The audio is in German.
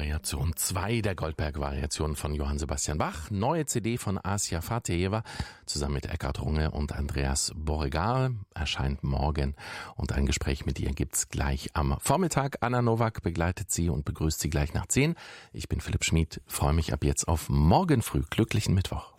Variation 2 der Goldberg-Variation von Johann Sebastian Bach. Neue CD von Asia Fateheva zusammen mit Eckhard Runge und Andreas Borregar erscheint morgen. Und ein Gespräch mit ihr gibt's gleich am Vormittag. Anna Nowak begleitet sie und begrüßt sie gleich nach 10. Ich bin Philipp Schmid, freue mich ab jetzt auf morgen früh. Glücklichen Mittwoch.